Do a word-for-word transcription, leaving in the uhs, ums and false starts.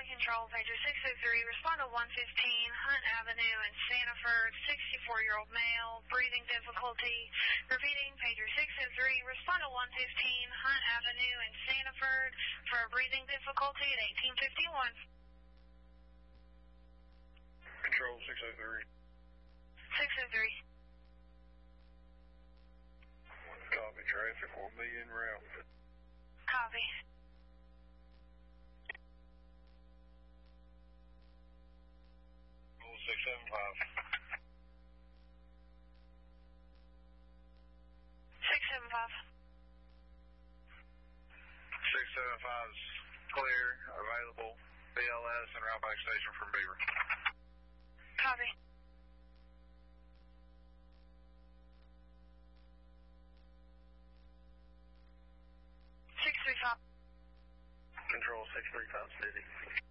Control, pager six oh three, respond to one fifteen, Hunt Avenue in Sanford, sixty-four-year-old male, breathing difficulty. Repeating, pager six oh three, respond to one fifteen, Hunt Avenue in Sanford for breathing difficulty at eighteen fifty-one. Control six oh three. six oh three. Copy, traffic will be en route. Copy. six seven five. six seven five. six seven five is clear, available, B L S and route back station from Beaver. Copy. six three five. Control six three five, City.